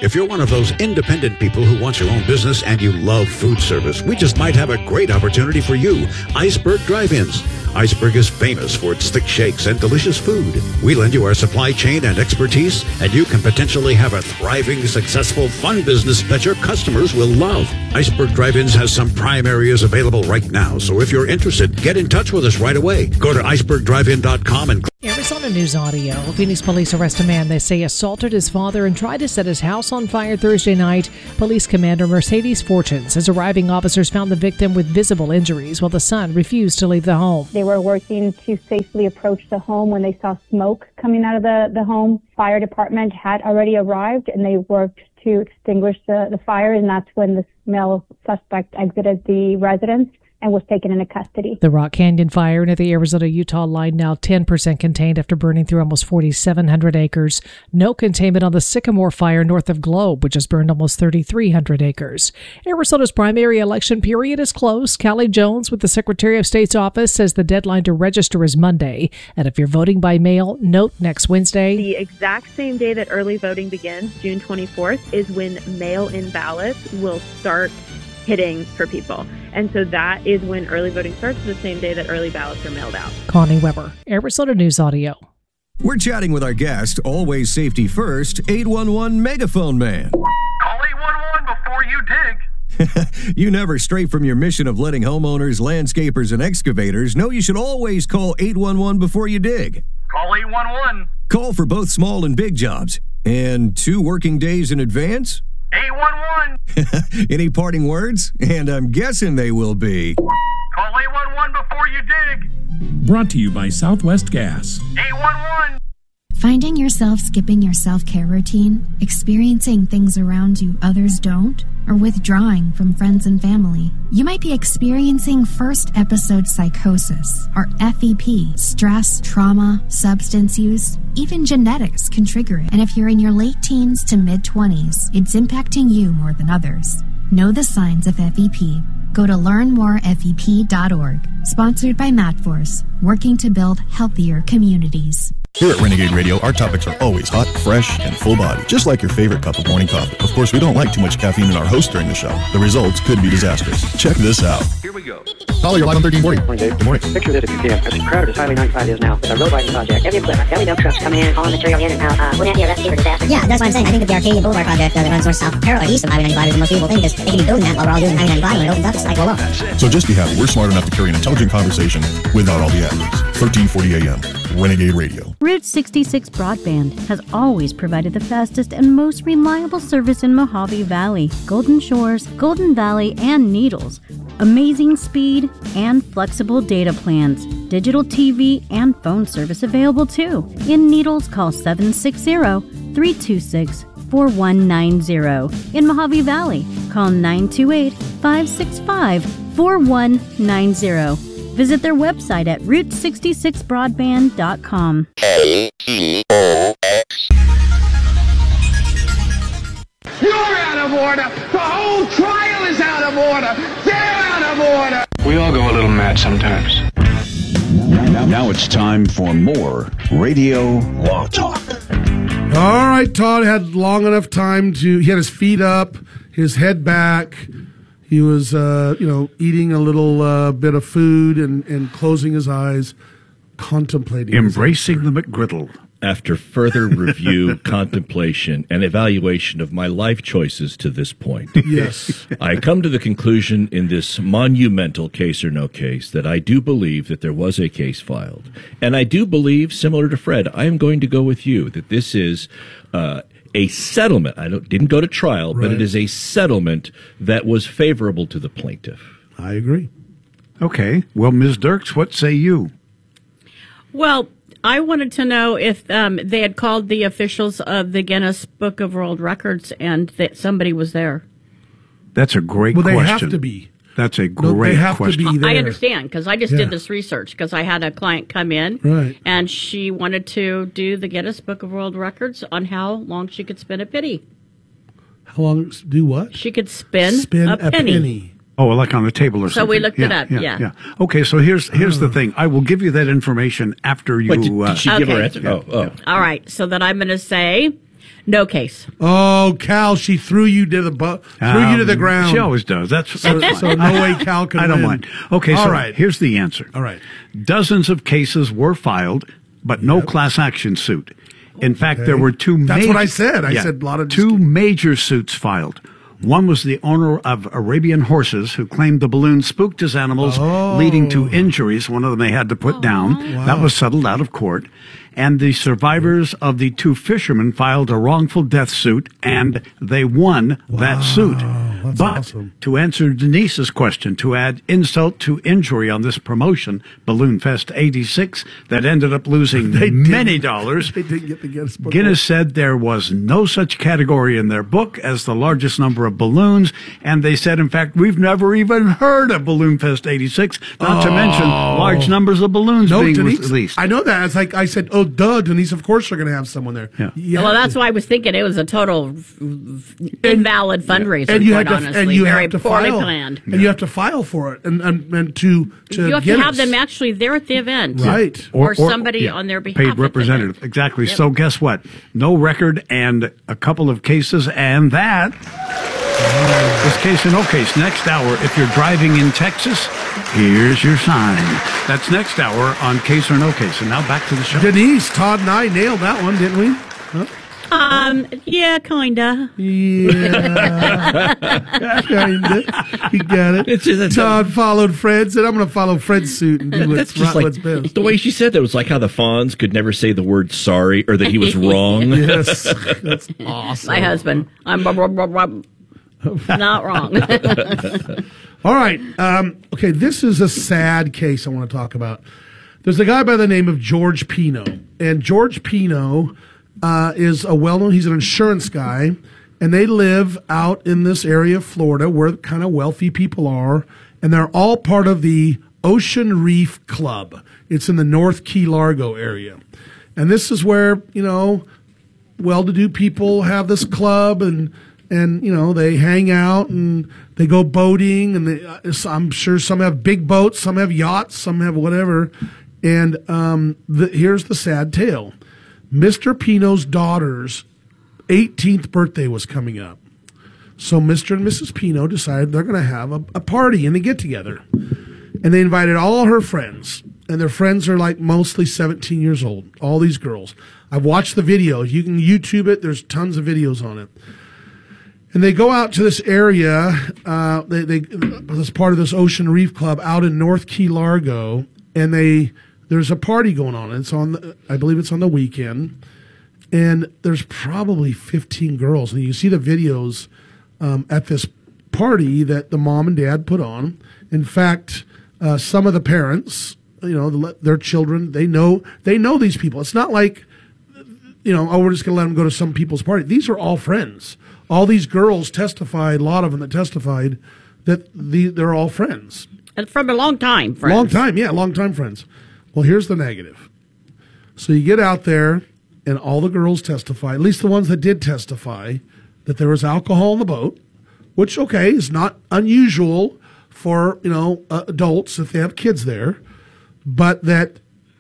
If you're one of those independent people who wants your own business and you love food service, we just might have a great opportunity for you. Iceberg Drive-Ins. Iceberg is famous for its thick shakes and delicious food. We lend you our supply chain and expertise, and you can potentially have a thriving, successful, fun business that your customers will love. Iceberg Drive-Ins has some prime areas available right now, so if you're interested, get in touch with us right away. Go to icebergdrivein.com and Arizona News Audio. Phoenix police arrest a man they say assaulted his father and tried to set his house on fire Thursday night. Police Commander Mercedes Fortunes says arriving officers found the victim with visible injuries while the son refused to leave the home. They were working to safely approach the home when they saw smoke coming out of the home. Fire department had already arrived and they worked to extinguish the fire, and that's when the male suspect exited the residence and was taken into custody. The Rock Canyon fire near the Arizona-Utah line now 10% contained after burning through almost 4,700 acres. No containment on the Sycamore fire north of Globe, which has burned almost 3,300 acres. Arizona's primary election period is close. Callie Jones with the Secretary of State's office says the deadline to register is Monday. And if you're voting by mail, note next Wednesday. The exact same day that early voting begins, June 24th, is when mail-in ballots will start hitting for people. And so that is when early voting starts, the same day that early ballots are mailed out. Connie Weber, Arizona News Audio. We're chatting with our guest, always safety first, 811 Megaphone Man. Call 811 before you dig. You never stray from your mission of letting homeowners, landscapers, and excavators know you should always call 811 before you dig. Call 811. Call for both small and big jobs. And 2 working days in advance? 811. Any parting words? And I'm guessing they will be... Call 811 before you dig. Brought to you by Southwest Gas. 811. Finding yourself skipping your self-care routine, experiencing things around you others don't, or withdrawing from friends and family. You might be experiencing first episode psychosis, or FEP. Stress, trauma, substance use, even genetics can trigger it. And if you're in your late teens to mid-20s, it's impacting you more than others. Know the signs of FEP. Go to learnmorefep.org. Sponsored by MatForce, working to build healthier communities. Here at Renegade Radio, our topics are always hot, fresh, and full body, just like your favorite cup of morning coffee. Of course, we don't like too much caffeine in our host during the show. The results could be disastrous. Check this out. Here we go. Caller, you're live on 1340. Morning, Dave. Good morning. Picture this if you can. As crowded as Highway 95 is now, it's a road widening project. Heavy equipment, heavy dump trucks come in, hauling material in and out. Wouldn't that be a recipe for disaster? Yeah, that's what I'm saying. I think that the Arcadia Boulevard project that runs north south parallel east of Highway 95 is the most feasible thing because they can be building that while we're all doing Highway 95 when it opens up. It's like, well, So just be happy we're smart enough to carry an intelligent conversation without all the adlibs. 1340 AM, Renegade Radio. Route 66 Broadband has always provided the fastest and most reliable service in Mojave Valley, Golden Shores, Golden Valley, and Needles. Amazing speed and flexible data plans. Digital TV and phone service available too. In Needles, call 760-326-4190. In Mojave Valley, call 928-565-4190. Visit their website at route66broadband.com. KEOX. You're out of order. The whole trial is out of order. They're out of order. We all go a little mad sometimes. Now it's time for more Radio Law Talk. All right, Todd had long enough time he had his feet up, his head back. He was, eating a little bit of food and closing his eyes, contemplating. Embracing the McGriddle. After further review, contemplation, and evaluation of my life choices to this point, yes, I come to the conclusion in this monumental case or no case that I do believe that there was a case filed. And I do believe, similar to Fred, I am going to go with you, that this is a settlement. Didn't go to trial, but it is a settlement that was favorable to the plaintiff. I agree. Okay. Well, Ms. Dirks, what say you? Well, I wanted to know if they had called the officials of the Guinness Book of World Records and that somebody was there. That's a great question. Well, they have to be. That's a great question. I understand, because I just did this research, because I had a client come in, and she wanted to do the Guinness Book of World Records on how long she could spin a penny. How long? Do what? She could spin a penny. Oh, like on the table or something. So we looked it up, yeah. Okay, so here's the thing. I will give you that information after you... Did she give her answer? All right, so then I'm going to say No case. Oh, Cal, she threw you to the ground. She always does. That's so no way Cal can I don't win. mind. Okay, All so right. here's the answer. All right. Dozens of cases were filed, but no class action suit. In fact, there were two That's major... what I said. I said a lot of... Two major suits filed. One was the owner of Arabian Horses, who claimed the balloon spooked his animals, leading to injuries. One of them they had to put down. Wow. That was settled out of court. And the survivors of the two fishermen filed a wrongful death suit, and they won that suit. That's but awesome. to answer Denise's question, to add insult to injury on this promotion, Balloon Fest 86, that ended up losing many dollars, They didn't get the Guinness Book. Guinness said there was no such category in their book as the largest number of balloons, and they said, in fact, we've never even heard of Balloon Fest 86, not to mention large numbers of balloons being Denise, released. I know that. It's like I said, oh, duh, Denise, of course they're going to have someone there. Yeah. Well, that's why I was thinking it was a total invalid fundraiser. And you had to, honestly, and you very have to poorly file, planned. and you have to file for it, and to You have get to have us. them actually there at the event, Right. Or somebody on their behalf. Paid representative. Exactly. Yep. So guess what? No record and a couple of cases, and that is case or no case. Next hour, if you're driving in Texas, here's your sign. That's next hour on Case or No Case. And now back to the show. Denise, Todd, and I nailed that one, didn't we? Huh? Yeah, kinda. Yeah, kinda. You got it. Todd followed Fred's, and I'm going to follow Fred's suit and do That's just what's like best. the way she said that was like how the Fonz could never say the word sorry or that he was wrong. Yes, that's awesome. My husband. I'm not wrong. All right. Okay, this is a sad case I want to talk about. There's a guy by the name of George Pino, and George Pino is a well-known. He's an insurance guy, and they live out in this area of Florida where kind of wealthy people are, and they're all part of the Ocean Reef Club. It's in the North Key Largo area, and this is where well-to-do people have this club, and they hang out and they go boating, and I'm sure some have big boats, some have yachts, some have whatever. And here's the sad tale. Mr. Pino's daughter's 18th birthday was coming up. So Mr. and Mrs. Pino decided they're going to have a party and a get-together. And they invited all her friends. And their friends are like mostly 17 years old, all these girls. I've watched the videos. You can YouTube it. There's tons of videos on it. And they go out to this area, as part of this Ocean Reef Club out in North Key Largo, and there's a party going on. It's I believe it's on the weekend, and there's probably 15 girls. And you see the videos at this party that the mom and dad put on. In fact, some of the parents, their children, they know these people. It's not like, we're just going to let them go to some people's party. These are all friends. All these girls testified, a lot of them that testified, that they're all friends. And from a long time, friends. Long time friends. Well, here's the negative. So you get out there, and all the girls testify, at least the ones that did testify, that there was alcohol in the boat, which, okay, is not unusual for, adults if they have kids there, but that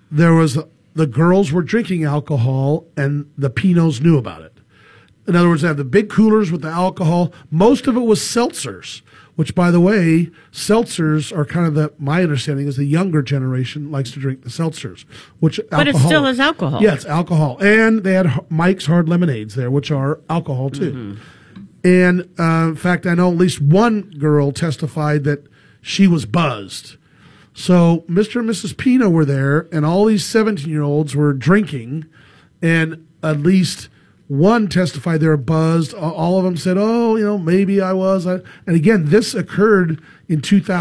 the girls were drinking alcohol, and the Pinos knew about it. In other words, they have the big coolers with the alcohol. Most of it was seltzers, which, by the way, seltzers are kind of my understanding is the younger generation likes to drink the seltzers. But it still is alcohol. Yeah, it's alcohol. And they had Mike's Hard Lemonades there, which are alcohol too. Mm-hmm. And in fact, I know at least one girl testified that she was buzzed. So Mr. and Mrs. Pino were there, and all these 17-year-olds were drinking, and at least one testified they were buzzed. All of them said, maybe I was. And again, this occurred in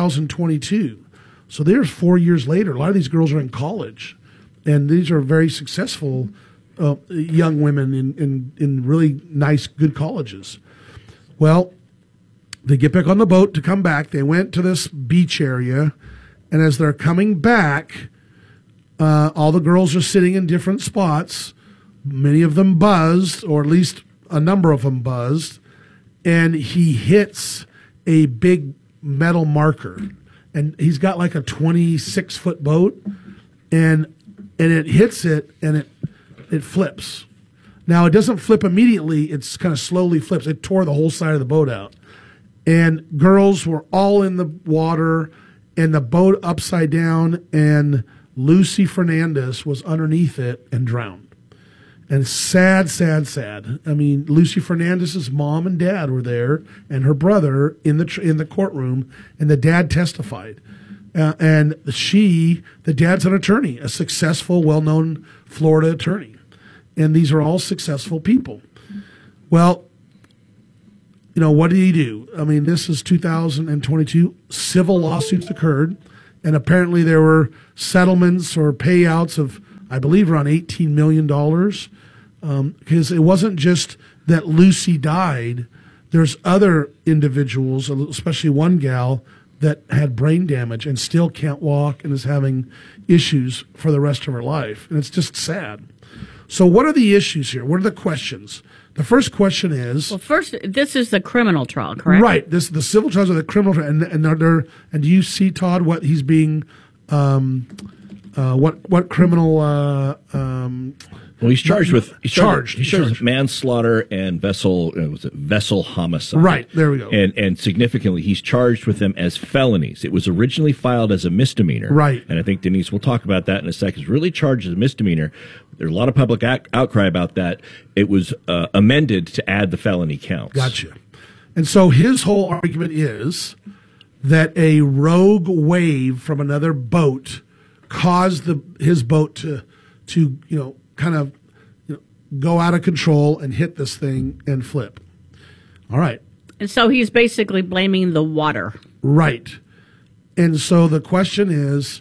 2022. So there's 4 years later. A lot of these girls are in college, and these are very successful young women in really nice, good colleges. Well, they get back on the boat to come back. They went to this beach area, and as they're coming back, all the girls are sitting in different spots. Many of them buzzed, or at least a number of them buzzed, and he hits a big metal marker. And he's got like a 26-foot boat, and it hits it, and it flips. Now, it doesn't flip immediately. It's kind of slowly flips. It tore the whole side of the boat out. And girls were all in the water and the boat upside down, and Lucy Fernandez was underneath it and drowned. And sad, sad, sad. I mean, Lucy Fernandez's mom and dad were there, and her brother in the courtroom, and the dad testified. And the dad's an attorney, a successful, well-known Florida attorney. And these are all successful people. Well, you know, what did he do? I mean, this is 2022. Civil lawsuits occurred, and apparently there were settlements or payouts of, I believe, around $18 million. Because it wasn't just that Lucy died. There's other individuals, especially one gal, that had brain damage and still can't walk and is having issues for the rest of her life. And it's just sad. So what are the issues here? What are the questions? The first question is... Well, first, this is the criminal trial, correct? Right. The civil trials are the criminal trial. And do you see, Todd, what he's being... what criminal... well, he's charged with manslaughter and vessel homicide. Right, there we go. And significantly, he's charged with them as felonies. It was originally filed as a misdemeanor. Right. And I think Denise will talk about that in a second. It's really charged as a misdemeanor. There's a lot of public outcry about that. It was amended to add the felony counts. Gotcha. And so his whole argument is that a rogue wave from another boat caused his boat to kind of go out of control and hit this thing and flip. All right. And so he's basically blaming the water. Right. And so the question is,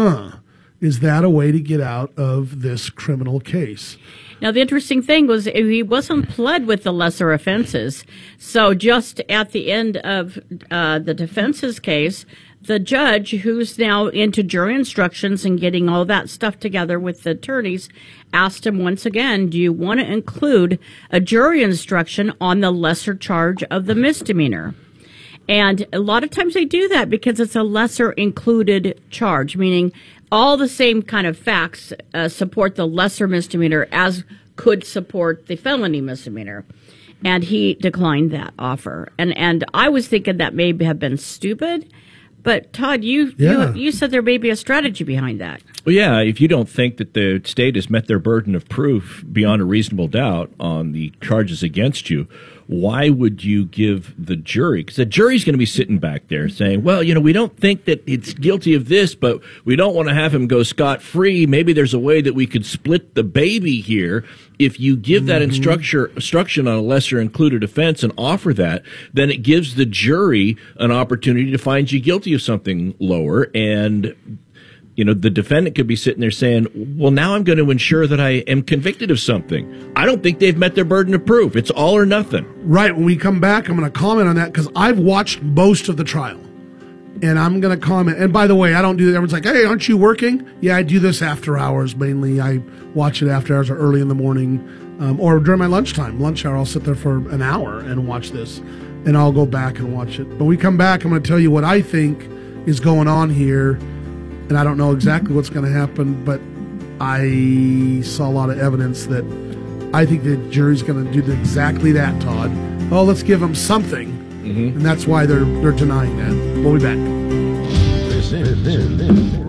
is that a way to get out of this criminal case? Now, the interesting thing was he wasn't pled with the lesser offenses. So just at the end of the defense's case, the judge, who's now into jury instructions and getting all that stuff together with the attorneys, asked him once again, do you want to include a jury instruction on the lesser charge of the misdemeanor? And a lot of times they do that because it's a lesser included charge, meaning all the same kind of facts support the lesser misdemeanor as could support the felony misdemeanor. And he declined that offer. And I was thinking that may have been stupid. But Todd, you said there may be a strategy behind that. Well, yeah, if you don't think that the state has met their burden of proof beyond a reasonable doubt on the charges against you, why would you give the jury? Because the jury's going to be sitting back there saying, well, we don't think that it's guilty of this, but we don't want to have him go scot-free. Maybe there's a way that we could split the baby here. If you give that instruction on a lesser included offense and offer that, then it gives the jury an opportunity to find you guilty of something lower. And the defendant could be sitting there saying, well, now I'm going to ensure that I am convicted of something. I don't think they've met their burden of proof. It's all or nothing. Right. When we come back, I'm going to comment on that because I've watched most of the trial. And I'm going to comment. And by the way, I don't do that. Everyone's like, hey, aren't you working? Yeah, I do this after hours mainly. I watch it after hours or early in the morning or during my lunchtime. Lunch hour, I'll sit there for an hour and watch this. And I'll go back and watch it. But when we come back, I'm going to tell you what I think is going on here. And I don't know exactly what's going to happen, but I saw a lot of evidence that I think the jury's going to do exactly that, Todd. Oh, let's give them something. And that's why they're denying that. We'll be back. This is